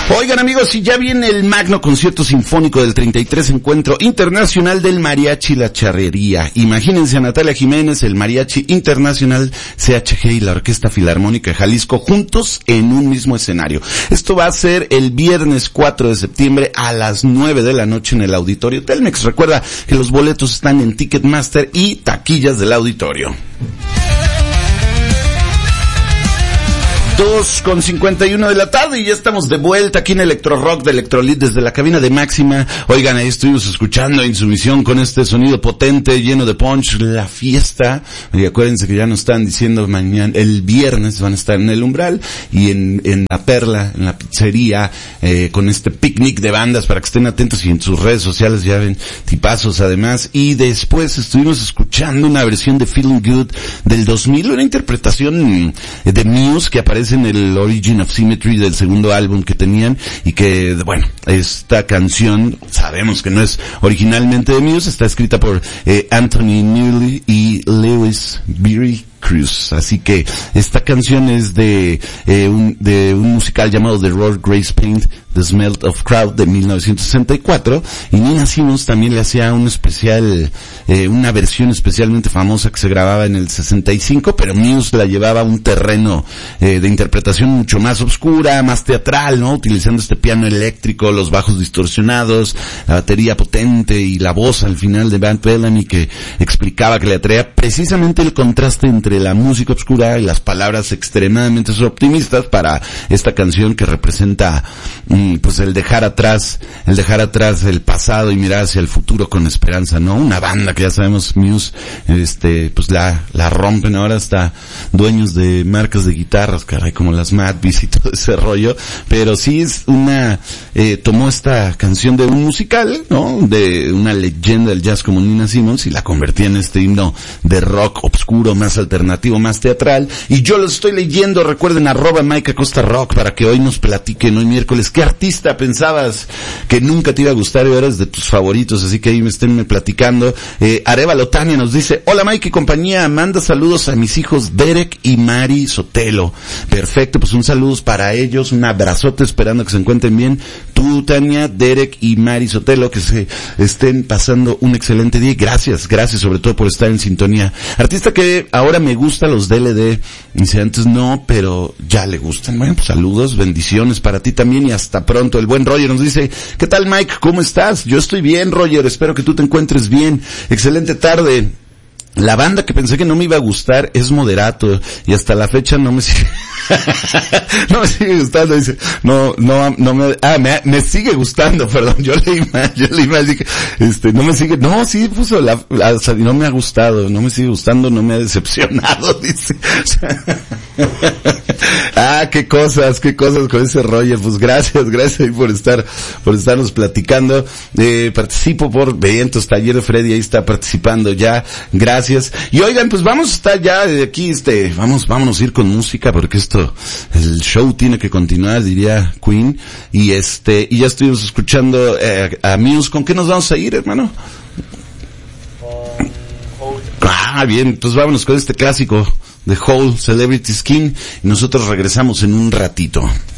Oigan amigos, y ya viene el magno concierto sinfónico del 33 Encuentro Internacional del Mariachi La Charrería. Imagínense a Natalia Jiménez, el Mariachi Internacional, CHG y la Orquesta Filarmónica de Jalisco juntos en un mismo escenario. Esto va a ser el viernes 4 de septiembre a las 9 de la noche en el Auditorio Telmex. Recuerda que los boletos están en Ticketmaster y taquillas del auditorio. 2:51 de la tarde y ya estamos de vuelta aquí en Electro Rock de Electrolit desde la cabina de Máxima. Oigan, ahí estuvimos escuchando Insumisión con este sonido potente, lleno de punch, la fiesta. Y acuérdense que ya nos están diciendo mañana, el viernes van a estar en el Umbral y en La Perla, en la pizzería, con este picnic de bandas para que estén atentos, y en sus redes sociales ya ven tipazos además. Y después estuvimos escuchando una versión de Feeling Good del 2000, una interpretación de Muse que aparece en el Origin of Symmetry del segundo álbum que tenían, y que, bueno, esta canción sabemos que no es originalmente de Muse, está escrita por Anthony Newley y Lewis Beery Cruz. Así que esta canción es de un musical llamado The Road Grace Paint, The Smell of Crowd de 1964, y Nina Simons también le hacía un especial, una versión especialmente famosa que se grababa en el 65, pero Muse la llevaba a un terreno de interpretación mucho más oscura, más teatral, ¿no? Utilizando este piano eléctrico, los bajos distorsionados, la batería potente y la voz al final de Van Bellamy que explicaba que le atraía precisamente el contraste entre la música oscura y las palabras extremadamente optimistas para esta canción que representa pues el dejar atrás el pasado y mirar hacia el futuro con esperanza, ¿no? Una banda que ya sabemos, Muse, pues la rompen ahora, hasta dueños de marcas de guitarras, caray, como las Mad Beast y todo ese rollo, pero sí es tomó esta canción de un musical, ¿no? De una leyenda del jazz como Nina Simons y la convertía en este himno de rock obscuro, más alternativo, más teatral. Y yo los estoy leyendo, recuerden, @Mike Acosta Rock, para que hoy nos platiquen, hoy miércoles, ¿qué artista pensabas que nunca te iba a gustar y eres de tus favoritos? Así que ahí me estén platicando. Arevalo Tania nos dice: hola Mike y compañía, manda saludos a mis hijos Derek y Mari Sotelo. Perfecto, pues un saludo para ellos, un abrazote, esperando que se encuentren bien. Tú, Tania, Derek y Mari Sotelo, que se estén pasando un excelente día. Gracias sobre todo por estar en sintonía. Artista que ahora me gusta los DLD, dice, antes no, pero ya le gustan. Bueno, pues saludos, bendiciones para ti también y hasta pronto. El buen Roger nos dice: ¿qué tal Mike? ¿Cómo estás? Yo estoy bien, Roger, espero que tú te encuentres bien. Excelente tarde. La banda que pensé que no me iba a gustar es Moderato, y hasta la fecha no me sigue no me sigue gustando. Dice, me sigue gustando, perdón, yo leí mal, dije, no me sigue, no, sí puso no me ha gustado, no me sigue gustando, no me ha decepcionado, dice. Qué cosas con ese Roger. Pues gracias ahí por estarnos platicando. Participo por eventos, Taller de Freddy, ahí está participando ya, gracias. Y oigan, pues vamos a estar ya de aquí, vámonos a ir con música, porque el show tiene que continuar, diría Queen, y ya estuvimos escuchando a Muse. ¿Con qué nos vamos a ir, hermano? Bien, entonces vámonos con este clásico de Hole, Celebrity Skin, y nosotros regresamos en un ratito.